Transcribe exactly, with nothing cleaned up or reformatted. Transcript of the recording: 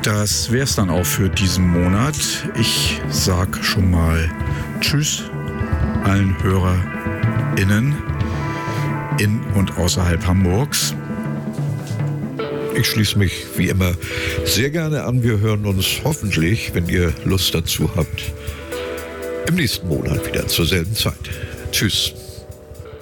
Das wäre es dann auch für diesen Monat. Ich sag schon mal Tschüss allen HörerInnen in und außerhalb Hamburgs. Ich schließe mich wie immer sehr gerne an. Wir hören uns hoffentlich, wenn ihr Lust dazu habt, im nächsten Monat wieder zur selben Zeit. Tschüss.